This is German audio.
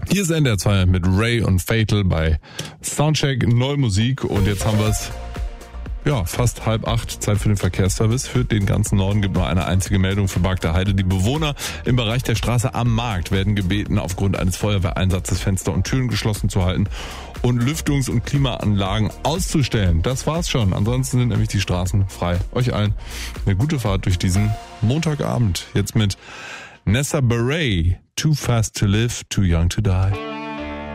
Hier ist NDR 2 mit Ray und Fatal bei Soundcheck, neue Musik und jetzt haben wir es, fast 7:30, Zeit für den Verkehrsservice. Für den ganzen Norden gibt nur eine einzige Meldung für Bark der Heide. Die Bewohner im Bereich der Straße am Markt werden gebeten, aufgrund eines Feuerwehreinsatzes Fenster und Türen geschlossen zu halten und Lüftungs- und Klimaanlagen auszustellen. Das war's schon. Ansonsten sind nämlich die Straßen frei. Euch allen eine gute Fahrt durch diesen Montagabend. Jetzt mit Nessa Beret, Too Fast to Live, Too Young to Die.